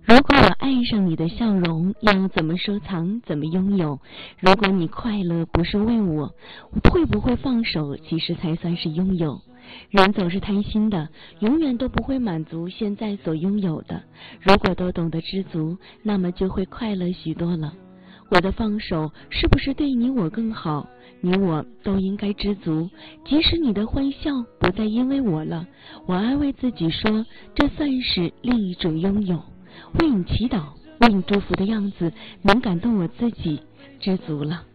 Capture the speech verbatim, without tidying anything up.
如果我爱上你的笑容，要怎么收藏，怎么拥有？如果你快乐不是为我，我会不会放手，其实才算是拥有。人总是贪心的，永远都不会满足现在所拥有的。如果都懂得知足，那么就会快乐许多了。我的放手是不是对你我更好？你我都应该知足，即使你的欢笑不再因为我了，我安慰自己说，这算是另一种拥有。为你祈祷，为你祝福的样子能感动我自己，知足了。